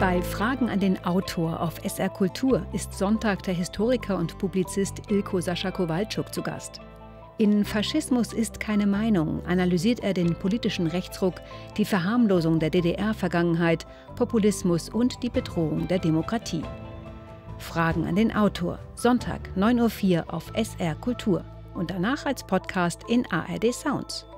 Bei Fragen an den Autor auf SR Kultur ist Sonntag der Historiker und Publizist Ilko Sascha Kowalczuk zu Gast. In Faschismus ist keine Meinung analysiert er den politischen Rechtsruck, die Verharmlosung der DDR-Vergangenheit, Populismus und die Bedrohung der Demokratie. Fragen an den Autor, Sonntag 9:04 Uhr auf SR Kultur und danach als Podcast in ARD Sounds.